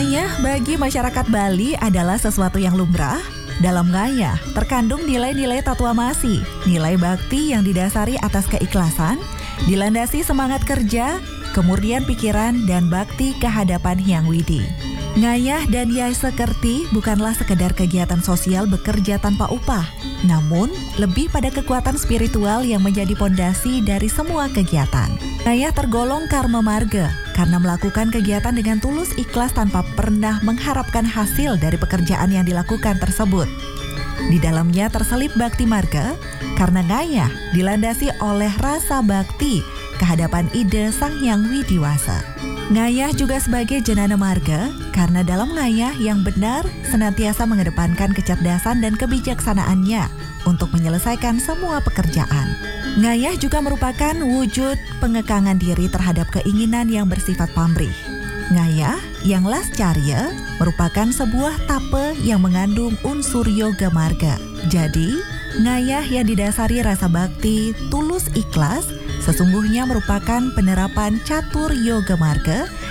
Ngayah bagi masyarakat Bali adalah sesuatu yang lumrah. Dalam ngayah terkandung nilai-nilai tatuamasi, nilai bakti yang didasari atas keikhlasan, dilandasi semangat kerja, kemurnian pikiran, dan bakti kehadapan Hyang Widi. Ngayah dan Yai Sekerti bukanlah sekedar kegiatan sosial bekerja tanpa upah, namun lebih pada kekuatan spiritual yang menjadi pondasi dari semua kegiatan. Ngayah tergolong karma marga karena melakukan kegiatan dengan tulus ikhlas tanpa pernah mengharapkan hasil dari pekerjaan yang dilakukan tersebut. Di dalamnya terselip bakti marga karena ngayah dilandasi oleh rasa bakti kehadapan ide Sang Hyang Widiwasa. Ngayah juga sebagai jenana marga karena dalam ngayah yang benar senantiasa mengedepankan kecerdasan dan kebijaksanaannya untuk menyelesaikan semua pekerjaan. Ngayah juga merupakan wujud pengekangan diri terhadap keinginan yang bersifat pamrih. Ngayah yang lascarya merupakan sebuah tape yang mengandung unsur yoga marga. Jadi, ngayah yang didasari rasa bakti, tulus ikhlas, sesungguhnya merupakan penerapan catur yoga marga